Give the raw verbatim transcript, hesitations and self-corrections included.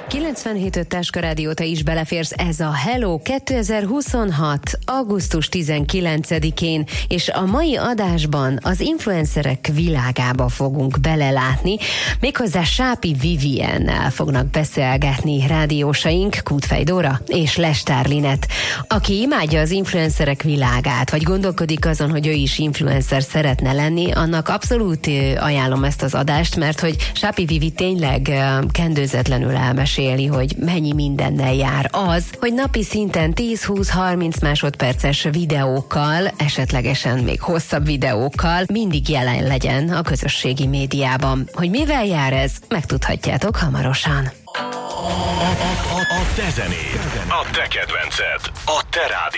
kilencvenhét öt Táska Rádió, te is beleférsz, ez a Hello kétezer-huszonhat. augusztus tizenkilencedikén, és a mai adásban az influencerek világába fogunk belelátni, méghozzá Sápi Viviennel fognak beszélgetni rádiósaink, Kútfej Dóra és Lestár Linett. Aki imádja az influencerek világát, vagy gondolkodik azon, hogy ő is influencer szeretne lenni, annak abszolút ajánlom ezt az adást, mert hogy Sápi Vivi tényleg kendőzetlenül elmeséli, hogy mennyi mindennel jár az, hogy napi szinten tíz-húsz-harminc másodperces videókkal, esetlegesen még hosszabb videókkal mindig jelen legyen a közösségi médiában. Hogy mivel jár ez, megtudhatjátok hamarosan. A, a, a, a te zenéd, a te kedvenced, a te rádió.